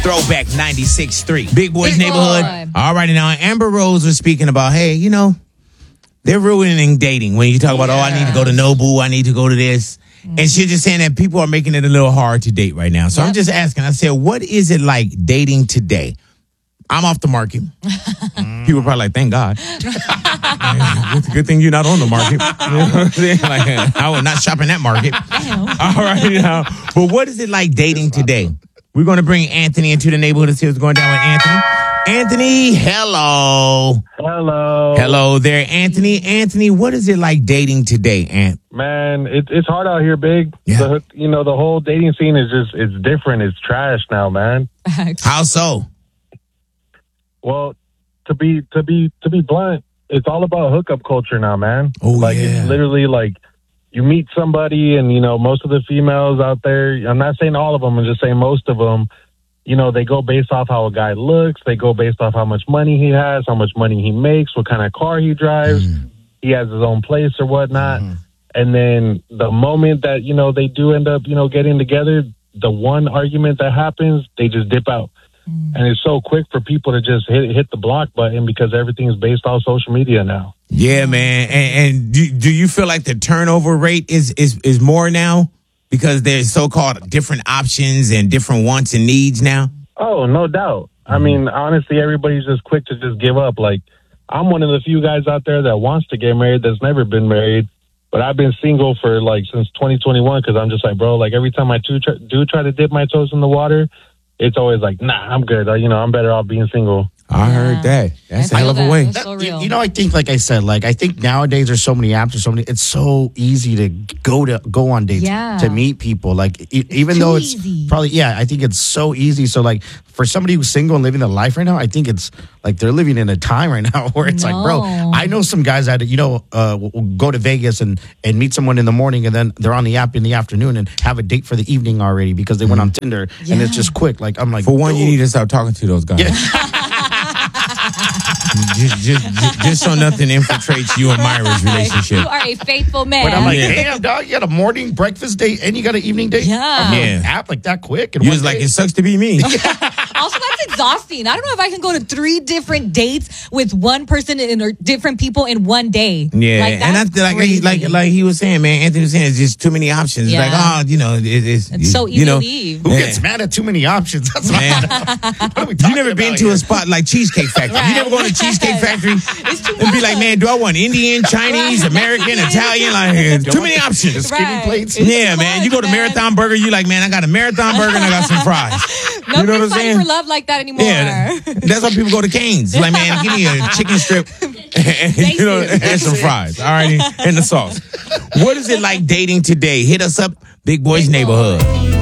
Throwback 96.3. Big Boy's Big Neighborhood. Boy. All righty now. Amber Rose was speaking about, hey, they're ruining dating. When you talk about, I need to go to Nobu, I need to go to this. And she's just saying that people are making it a little hard to date right now. So I'm just asking, I said, what is it like dating today? I'm off the market. People are probably like, thank God. It's a good thing you're not on the market. You know what I'm saying? Like, I would not shop in that market. All right, now. But what is it like dating today? We're going to bring Anthony into the neighborhood and see what's going down with Anthony. Anthony, hello. Hello. Hello there, Anthony. Anthony, what is it like dating today, Ant? Man, it's hard out here, big. Yeah. The whole dating scene is it's different. It's trash now, man. How so? Well, to be blunt, it's all about hookup culture now, man. Oh, like yeah. it's literally like you meet somebody and most of the females out there, I'm not saying all of them, I'm just saying most of them, they go based off how a guy looks, they go based off how much money he has, how much money he makes, what kind of car he drives, he has his own place or whatnot. And then the moment that, they do end up, getting together, the one argument that happens, they just dip out. And it's so quick for people to just hit the block button because everything is based off social media now. Yeah, man. And do you feel like the turnover rate is more now because there's so-called different options and different wants and needs now? Oh, no doubt. I mean, honestly, everybody's just quick to just give up. Like, I'm one of the few guys out there that wants to get married that's never been married. But I've been single for since 2021 because I'm just like, bro, every time I do try to dip my toes in the water, it's always like, nah, I'm good. I'm better off being single. I heard that. That's a hell of a way. That's so real. I think, like I said, I think nowadays there's so many apps, it's so easy to go on dates, to meet people. Even though it's easy. probably, I think it's so easy. So for somebody who's single and living their life right now, I think it's they're living in a time right now where it's bro, I know some guys that, will go to Vegas and meet someone in the morning and then they're on the app in the afternoon and have a date for the evening already because they went on Tinder and it's just quick. I'm like, for one, dude. you need to start talking to those guys. Yeah. just so nothing infiltrates you and Myra's relationship. You are a faithful man. But I'm like, damn, dog, you got a morning breakfast date and you got an evening date? Yeah. An app like that quick? You was like, it sucks to be me. Also, that's exhausting. I don't know if I can go to 3 different dates with one person or different people in one day. Yeah, and that's like he was saying, man. Anthony was saying, it's just too many options. Yeah. It's so easy to leave. Who gets mad at too many options? That's Man. what are we You talking never been about to here? a spot like Cheesecake Factory. You never go to Cheesecake Factory and be like, man, do I want Indian, Chinese, American, Italian? Too many options. Skinny plates. Yeah, man. You go to Marathon Burger, you like, man, I got a Marathon Burger and I got some fries. You know what I'm Nobody's fighting saying? for love like that anymore. Yeah, that's why people go to Cane's. Like, man, give me a chicken strip and some fries. All right, and the sauce. What is it like dating today? Hit us up, Big Boys Neighborhood.